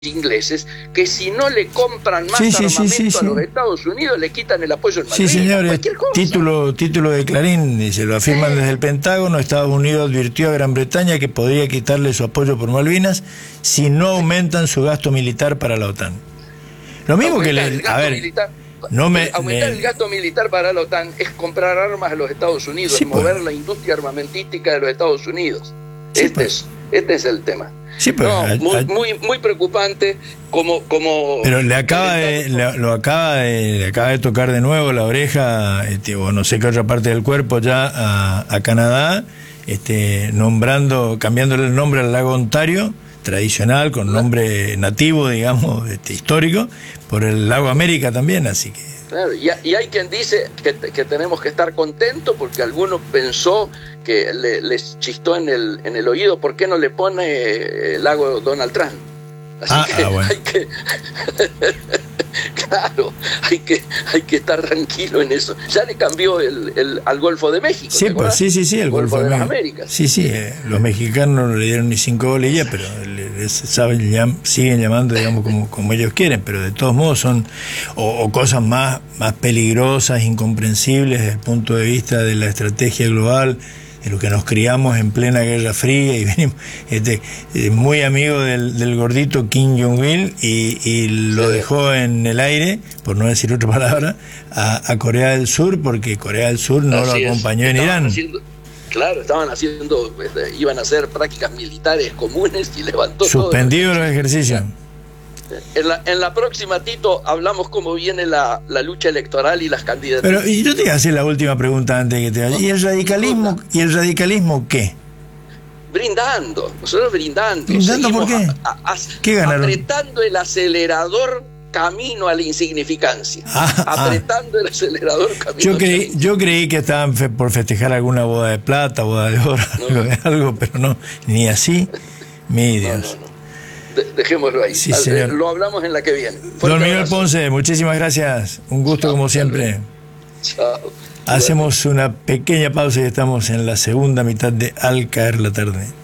ingleses que si no le compran más armamento a los Estados Unidos le quitan el apoyo en Malvinas. Sí, señores, título de Clarín, dice, lo afirman desde el Pentágono. Estados Unidos advirtió a Gran Bretaña que podría quitarle su apoyo por Malvinas si no aumentan su gasto militar para la OTAN. Lo mismo aumentar que aumentar el gasto militar para la OTAN es comprar armas a los Estados Unidos, sí, mover la industria armamentística de los Estados Unidos. Sí, este es el tema. Sí, pero muy preocupante pero le acaba de tocar de nuevo la oreja, o no sé qué otra parte del cuerpo ya a Canadá, cambiándole el nombre al lago Ontario tradicional, con nombre nativo, digamos, histórico, por el lago América también, así que... Claro, y hay quien dice que tenemos que estar contentos porque alguno pensó que les chistó en el oído, ¿por qué no le pone el lago Donald Trump? Así que bueno. hay que claro, hay que estar tranquilo en eso. Ya le cambió al Golfo de México. Sí, pues, sí, el Golfo de las Américas. Sí, los mexicanos no le dieron ni 5 bolillas, pero siguen llamando, digamos, como ellos quieren, pero de todos modos son o cosas más peligrosas, incomprensibles desde el punto de vista de la estrategia global, de lo que nos criamos en plena Guerra Fría y venimos muy amigo del gordito Kim Jong-il y lo dejó en el aire, por no decir otra palabra, a Corea del Sur, porque Corea del Sur no lo acompañó en Irán. Iban a hacer prácticas militares comunes y levantó suspendido los ejercicios. En la próxima, Tito, hablamos cómo viene la lucha electoral y las candidaturas. Pero y yo te voy a hacer la última pregunta antes de que te vaya. ¿Y el radicalismo qué? Brindando, nosotros brindando. ¿Brindando por qué? ¿Qué ganaron? Apretando el acelerador camino a la insignificancia. Apretando el acelerador camino yo creí que estaban por festejar alguna boda de plata, boda de oro, algo, pero no, ni así. Mi Dios. No. Dejémoslo ahí. Sí, señor. Lo hablamos en la que viene. Don Miguel Ponce, muchísimas gracias. Un gusto como siempre. Chao. Hacemos una pequeña pausa y estamos en la segunda mitad de Al Caer la Tarde.